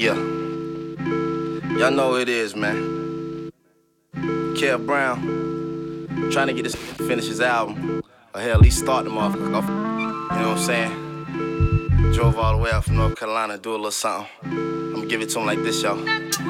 Yeah. Y'all know who it is, man. Kev Brown, trying to get this finish his album. Or hell, at least start them off. You know what I'm saying? Drove all the way out from North Carolina to do a little something. I'm gonna give it to him like this, y'all.